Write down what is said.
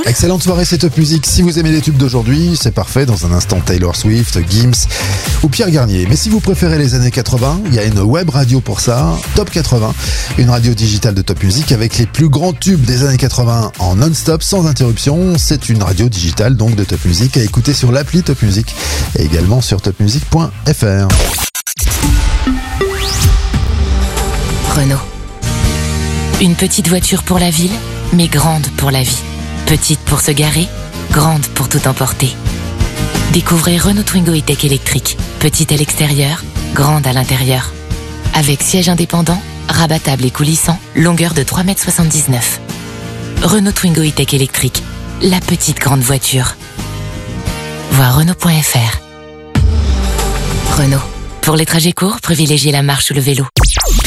Excellente soirée, c'est Top Music. Si vous aimez les tubes d'aujourd'hui, c'est parfait. Dans un instant, Taylor Swift, Gims ou Pierre Garnier. Mais si vous préférez les années 80, il y a une web radio pour ça, Top 80, une radio digitale de Top Music avec les plus grands tubes des années 80 en non-stop, sans interruption. C'est une radio digitale donc de Top Music à écouter sur l'appli Top Music et également sur topmusic.fr. Renault. Une petite voiture pour la ville, mais grande pour la vie. Petite pour se garer, grande pour tout emporter. Découvrez Renault Twingo E-Tech électrique. Petite à l'extérieur, grande à l'intérieur. Avec siège indépendant, rabattable et coulissant, longueur de 3,79 m. Renault Twingo E-Tech électrique. La petite grande voiture. Voir Renault.fr. Renault. Pour les trajets courts, privilégiez la marche ou le vélo.